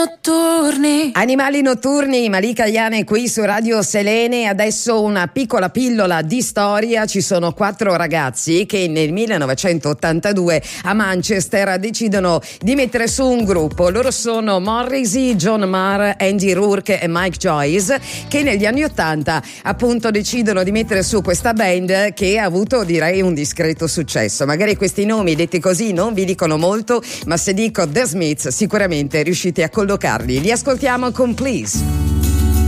notturni. Animali notturni, Malika Ayane qui su Radio Selene. Adesso una piccola pillola di storia. Ci sono 4 ragazzi che nel 1982 a Manchester decidono di mettere su un gruppo. Loro sono Morrissey, John Marr, Andy Rourke e Mike Joyce, che negli anni 80 appunto decidono di mettere su questa band che ha avuto, direi, un discreto successo. Magari questi nomi detti così non vi dicono molto, ma se dico The Smiths sicuramente riuscite a collocarli. Li ascoltiamo con Please.